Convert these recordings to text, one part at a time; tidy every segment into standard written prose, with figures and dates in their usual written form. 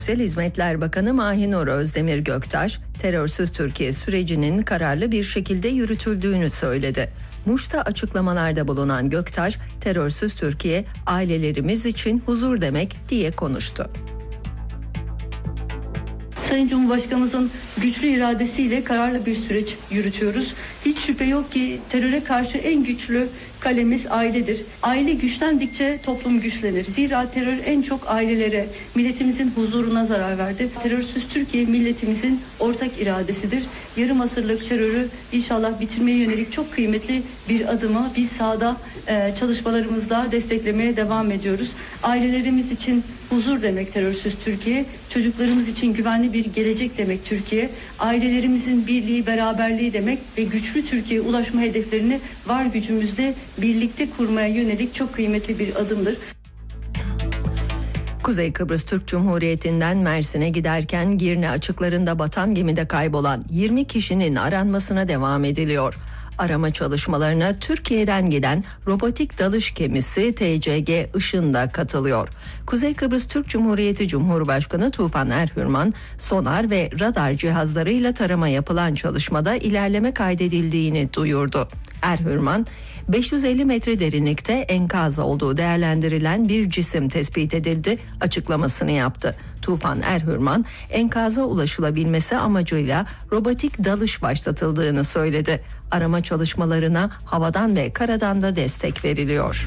Sosyal Hizmetler Bakanı Mahinur Özdemir Göktaş, terörsüz Türkiye sürecinin kararlı bir şekilde yürütüldüğünü söyledi. Muş'ta açıklamalarda bulunan Göktaş, terörsüz Türkiye ailelerimiz için huzur demek diye konuştu. Sayın Cumhurbaşkanımızın güçlü iradesiyle kararlı bir süreç yürütüyoruz. Hiç şüphe yok ki teröre karşı en güçlü kalemiz ailedir. Aile güçlendikçe toplum güçlenir. Zira terör en çok ailelere, milletimizin huzuruna zarar verdi. Terörsüz Türkiye milletimizin ortak iradesidir. Yarım asırlık terörü inşallah bitirmeye yönelik çok kıymetli bir adımı biz sahada çalışmalarımızla desteklemeye devam ediyoruz. Ailelerimiz için huzur demek terörsüz Türkiye, çocuklarımız için güvenli bir gelecek demek Türkiye, ailelerimizin birliği, beraberliği demek ve güçlü Türkiye'ye ulaşma hedeflerini var gücümüzle birlikte kurmaya yönelik çok kıymetli bir adımdır. Kuzey Kıbrıs Türk Cumhuriyeti'nden Mersin'e giderken Girne açıklarında batan gemide kaybolan 20 kişinin aranmasına devam ediliyor. Arama çalışmalarına Türkiye'den giden robotik dalış gemisi TCG Işın da katılıyor. Kuzey Kıbrıs Türk Cumhuriyeti Cumhurbaşkanı Tufan Erhürman, sonar ve radar cihazlarıyla tarama yapılan çalışmada ilerleme kaydedildiğini duyurdu. Erhürman, 550 metre derinlikte enkaz olduğu değerlendirilen bir cisim tespit edildi açıklamasını yaptı. Tufan Erhürman, enkaza ulaşılabilmesi amacıyla robotik dalış başlatıldığını söyledi. Arama çalışmalarına havadan ve karadan da destek veriliyor.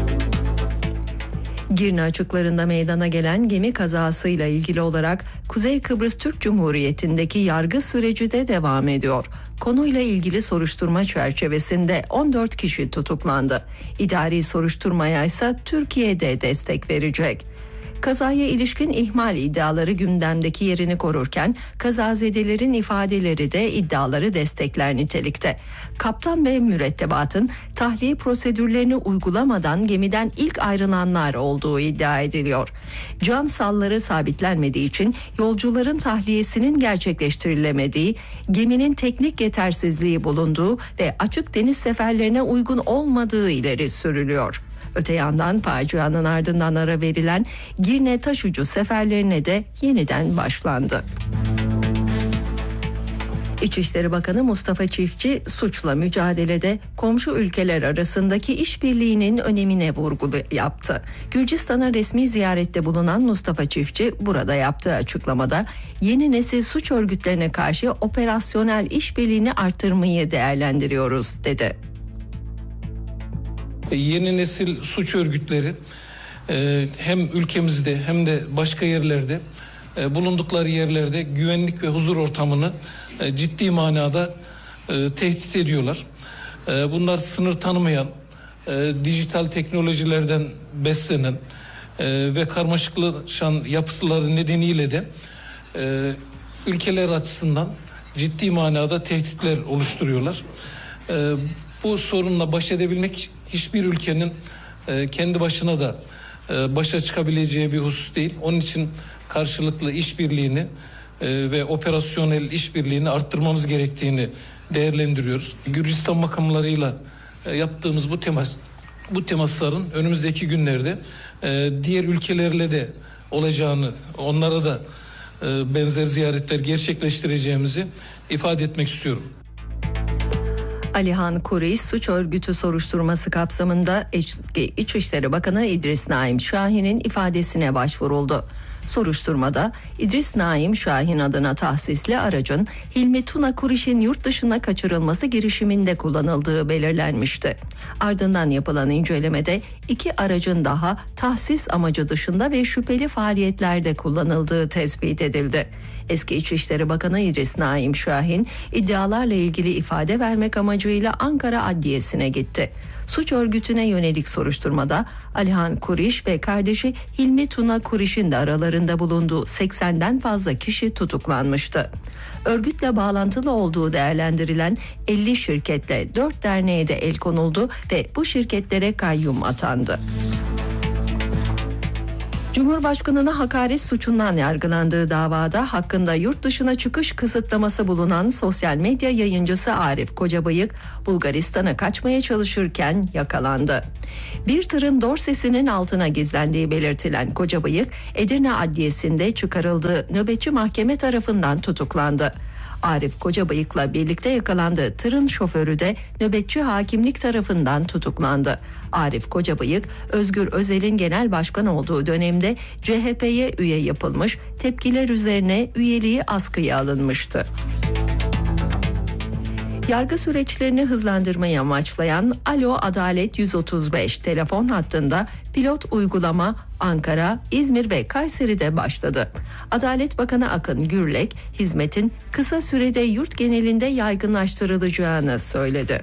Girne açıklarında meydana gelen gemi kazasıyla ilgili olarak Kuzey Kıbrıs Türk Cumhuriyeti'ndeki yargı süreci de devam ediyor. Konuyla ilgili soruşturma çerçevesinde 14 kişi tutuklandı. İdari soruşturmaya ise Türkiye'de destek verecek. Kazaya ilişkin ihmal iddiaları gündemdeki yerini korurken kazazedelerin ifadeleri de iddiaları destekler nitelikte. Kaptan ve mürettebatın tahliye prosedürlerini uygulamadan gemiden ilk ayrılanlar olduğu iddia ediliyor. Can salları sabitlenmediği için yolcuların tahliyesinin gerçekleştirilemediği, geminin teknik yetersizliği bulunduğu ve açık deniz seferlerine uygun olmadığı ileri sürülüyor. Öte yandan facianın ardından ara verilen Girne taşucu seferlerine de yeniden başlandı. İçişleri Bakanı Mustafa Çiftçi suçla mücadelede komşu ülkeler arasındaki işbirliğinin önemine vurgu yaptı. Gürcistan'a resmi ziyarette bulunan Mustafa Çiftçi burada yaptığı açıklamada yeni nesil suç örgütlerine karşı operasyonel işbirliğini artırmayı değerlendiriyoruz dedi. Yeni nesil suç örgütleri hem ülkemizde hem de başka yerlerde bulundukları yerlerde güvenlik ve huzur ortamını ciddi manada tehdit ediyorlar. Bunlar sınır tanımayan, dijital teknolojilerden beslenen ve karmaşıklaşan yapıları nedeniyle de ülkeler açısından ciddi manada tehditler oluşturuyorlar. Bu sorunla baş edebilmek hiçbir ülkenin kendi başına da başa çıkabileceği bir husus değil. Onun için karşılıklı işbirliğini ve operasyonel işbirliğini arttırmamız gerektiğini değerlendiriyoruz. Gürcistan makamlarıyla yaptığımız bu temasların önümüzdeki günlerde diğer ülkelerle de olacağını, onlara da benzer ziyaretler gerçekleştireceğimizi ifade etmek istiyorum. Alihan Kuriş suç örgütü soruşturması kapsamında İçişleri Bakanı İdris Naim Şahin'in ifadesine başvuruldu. Soruşturmada İdris Naim Şahin adına tahsisli aracın Hilmi Tuna Kuriş'in yurt dışına kaçırılması girişiminde kullanıldığı belirlenmişti. Ardından yapılan incelemede 2 aracın daha tahsis amacı dışında ve şüpheli faaliyetlerde kullanıldığı tespit edildi. Eski İçişleri Bakanı İdris Naim Şahin iddialarla ilgili ifade vermek amacıyla Ankara Adliyesi'ne gitti. Suç örgütüne yönelik soruşturmada Alihan Kuriş ve kardeşi Hilmi Tuna Kuriş'in de aralarında bulunduğu 80'den fazla kişi tutuklanmıştı. Örgütle bağlantılı olduğu değerlendirilen 50 şirketle 4 derneğe de el konuldu ve bu şirketlere kayyum atandı. Cumhurbaşkanına hakaret suçundan yargılandığı davada hakkında yurt dışına çıkış kısıtlaması bulunan sosyal medya yayıncısı Arif Kocabayık, Bulgaristan'a kaçmaya çalışırken yakalandı. Bir tırın dorsesinin altına gizlendiği belirtilen Kocabayık, Edirne Adliyesi'nde çıkarıldığı nöbetçi mahkeme tarafından tutuklandı. Arif Kocabayık'la birlikte yakalandığı tırın şoförü de nöbetçi hakimlik tarafından tutuklandı. Arif Kocabayık, Özgür Özel'in genel başkan olduğu dönemde CHP'ye üye yapılmış, tepkiler üzerine üyeliği askıya alınmıştı. Yargı süreçlerini hızlandırmayı amaçlayan Alo Adalet 135 telefon hattında pilot uygulama Ankara, İzmir ve Kayseri'de başladı. Adalet Bakanı Akın Gürlek, hizmetin kısa sürede yurt genelinde yaygınlaştırılacağını söyledi.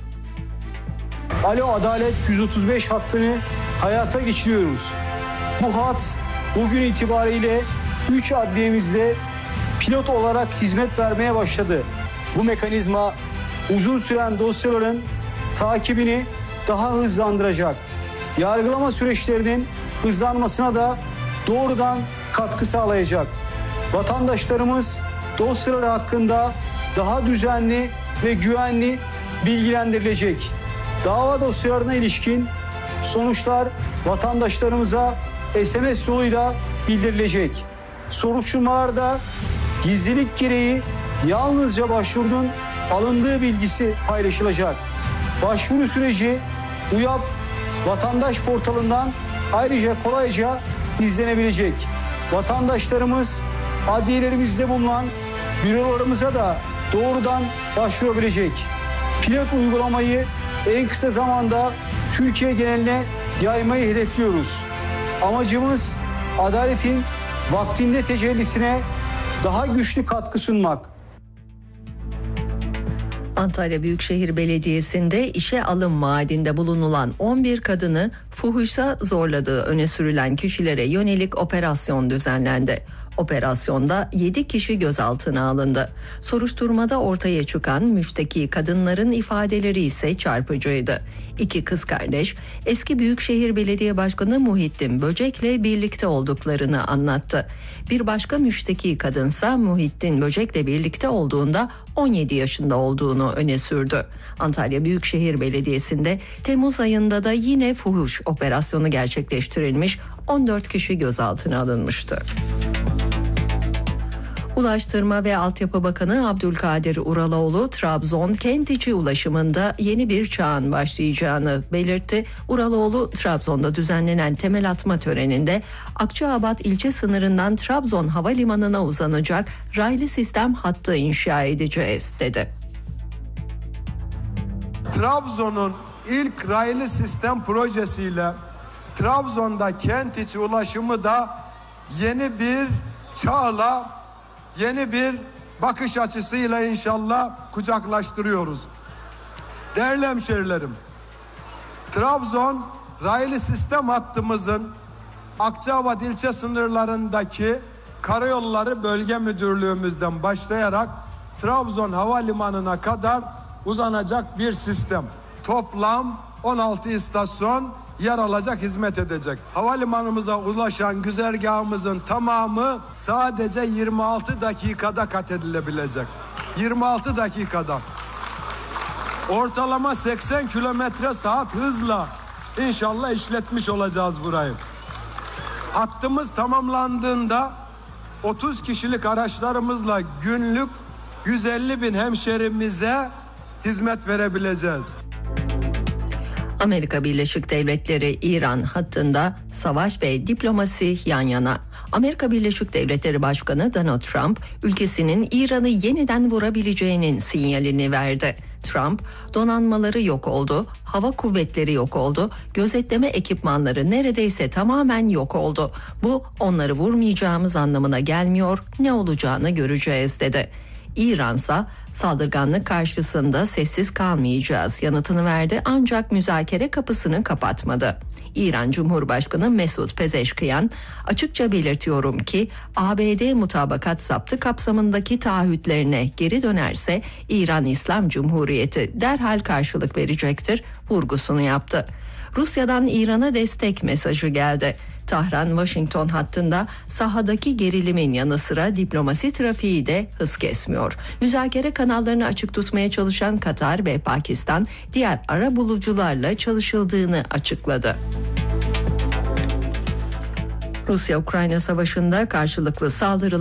Alo Adalet 135 hattını hayata geçiriyoruz. Bu hat bugün itibariyle 3 adliyemizde pilot olarak hizmet vermeye başladı. Bu mekanizma uzun süren dosyaların takibini daha hızlandıracak. Yargılama süreçlerinin hızlanmasına da doğrudan katkı sağlayacak. Vatandaşlarımız dosyaları hakkında daha düzenli ve güvenli bilgilendirilecek. Dava dosyalarına ilişkin sonuçlar vatandaşlarımıza SMS yoluyla bildirilecek. Soruşturmalarda gizlilik gereği yalnızca başvurunun alındığı bilgisi paylaşılacak. Başvuru süreci UYAP vatandaş portalından ayrıca kolayca izlenebilecek. Vatandaşlarımız adliyelerimizde bulunan bürolarımıza da doğrudan başvurabilecek. Pilot uygulamayı en kısa zamanda Türkiye geneline yaymayı hedefliyoruz. Amacımız adaletin vaktinde tecellisine daha güçlü katkı sunmak. Antalya Büyükşehir Belediyesi'nde işe alım vaadinde bulunulan 11 kadını fuhuşa zorladığı öne sürülen kişilere yönelik operasyon düzenlendi. Operasyonda 7 kişi gözaltına alındı. Soruşturmada ortaya çıkan müşteki kadınların ifadeleri ise çarpıcıydı. 2 kız kardeş eski Büyükşehir Belediye Başkanı Muhittin Böcek'le birlikte olduklarını anlattı. Bir başka müşteki kadınsa Muhittin Böcek'le birlikte olduğunda 17 yaşında olduğunu öne sürdü. Antalya Büyükşehir Belediyesi'nde Temmuz ayında da yine fuhuş operasyonu gerçekleştirilmiş, 14 kişi gözaltına alınmıştı. Ulaştırma ve Altyapı Bakanı Abdülkadir Uraloğlu, Trabzon kent içi ulaşımında yeni bir çağın başlayacağını belirtti. Uraloğlu, Trabzon'da düzenlenen temel atma töreninde Akçaabat ilçe sınırından Trabzon Havalimanı'na uzanacak raylı sistem hattı inşa edeceğiz dedi. Trabzon'un ilk raylı sistem projesiyle Trabzon'da kent içi ulaşımı da yeni bir çağla, yeni bir bakış açısıyla inşallah kucaklaştırıyoruz. Değerli hemşerilerim, Trabzon raylı sistem hattımızın Akçaabat ilçe sınırlarındaki Karayolları Bölge Müdürlüğümüzden başlayarak Trabzon Havalimanı'na kadar uzanacak bir sistem. Toplam 16 istasyon yer alacak, hizmet edecek. Havalimanımıza ulaşan güzergahımızın tamamı sadece 26 dakikada kat edilebilecek. 26 dakikada. Ortalama 80 km/saat hızla inşallah işletmiş olacağız burayı. Hattımız tamamlandığında 30 kişilik araçlarımızla günlük 150 bin hemşerimize hizmet verebileceğiz. Amerika Birleşik Devletleri İran hattında savaş ve diplomasi yan yana. Amerika Birleşik Devletleri Başkanı Donald Trump, ülkesinin İran'ı yeniden vurabileceğinin sinyalini verdi. Trump, donanmaları yok oldu, hava kuvvetleri yok oldu, gözetleme ekipmanları neredeyse tamamen yok oldu. Bu onları vurmayacağımız anlamına gelmiyor, ne olacağını göreceğiz dedi. İran'sa saldırganlık karşısında sessiz kalmayacağız yanıtını verdi, ancak müzakere kapısını kapatmadı. İran Cumhurbaşkanı Mesud Pezeşkiyan, açıkça belirtiyorum ki ABD mutabakat zaptı kapsamındaki taahhütlerine geri dönerse İran İslam Cumhuriyeti derhal karşılık verecektir vurgusunu yaptı. Rusya'dan İran'a destek mesajı geldi. Tahran-Washington hattında sahadaki gerilimin yanı sıra diplomasi trafiği de hız kesmiyor. Müzakere kanallarını açık tutmaya çalışan Katar ve Pakistan diğer arabulucularla çalışıldığını açıkladı. Rusya-Ukrayna savaşında karşılıklı saldırılar